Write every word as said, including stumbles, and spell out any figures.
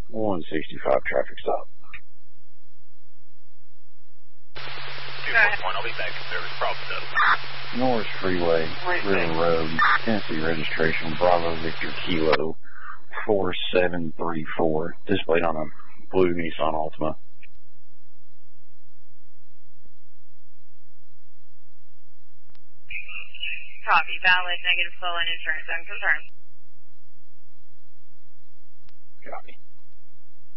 one sixty-five traffic stop. two one one, I'll be back in service, problem settled. Norris Freeway, River Road, Tennessee registration, Bravo Victor Kilo, four seven three four, displayed on a blue Nissan Altima. Copy, valid, negative flow and insurance, unconfirmed. Copy.